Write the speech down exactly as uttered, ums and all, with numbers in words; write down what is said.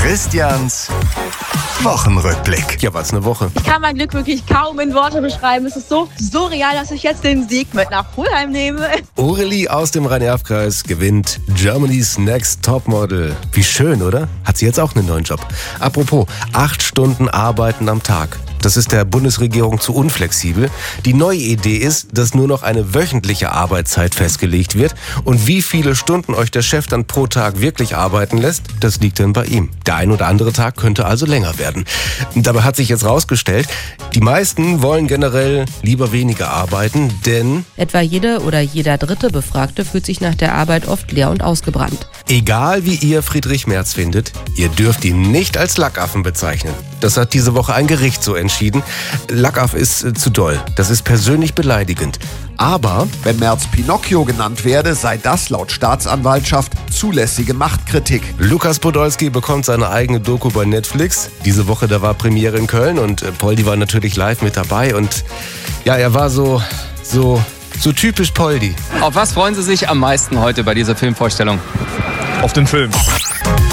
Christians Wochenrückblick. Ja, was eine Woche. Ich kann mein Glück wirklich kaum in Worte beschreiben. Es ist so surreal, dass ich jetzt den Sieg mit nach Fulheim nehme. Aurelie aus dem Rhein-Erft-Kreis gewinnt Germany's Next Topmodel. Wie schön, oder? Hat sie jetzt auch einen neuen Job. Apropos, acht Stunden arbeiten am Tag. Das ist der Bundesregierung zu unflexibel. Die neue Idee ist, dass nur noch eine wöchentliche Arbeitszeit festgelegt wird. Und wie viele Stunden euch der Chef dann pro Tag wirklich arbeiten lässt, das liegt dann bei ihm. Der ein oder andere Tag könnte also länger werden. Dabei hat sich jetzt rausgestellt, die meisten wollen generell lieber weniger arbeiten, denn etwa jede oder jeder dritte Befragte fühlt sich nach der Arbeit oft leer und ausgebrannt. Egal wie ihr Friedrich Merz findet, ihr dürft ihn nicht als Lackaffen bezeichnen. Das hat diese Woche ein Gericht so entschieden. Lackaff ist äh, zu doll. Das ist persönlich beleidigend. Aber wenn Merz Pinocchio genannt werde, sei das laut Staatsanwaltschaft zulässige Machtkritik. Lukas Podolski bekommt seine eigene Doku bei Netflix. Diese Woche, da war Premiere in Köln und äh, Poldi war natürlich live mit dabei. Und ja, er war so, so, so typisch Poldi. Auf was freuen Sie sich am meisten heute bei dieser Filmvorstellung? Auf den Film.